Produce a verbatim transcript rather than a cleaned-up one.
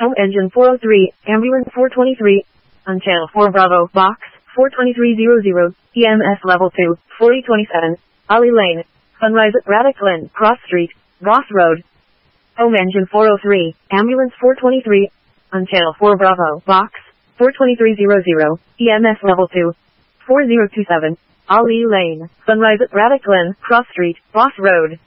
Home engine four oh three, ambulance four twenty-three, on channel four Bravo, box four twenty-three hundred, E M S level two, forty twenty-seven, Ollie Lane, Sunrise at Braddock Glen, Cross Street, Ross Road. Home engine four oh three, ambulance four twenty-three, on channel four Bravo, box four twenty-three hundred, E M S level two, four oh two seven, Ollie Lane, Sunrise at Braddock Glen, Cross Street, Ross Road.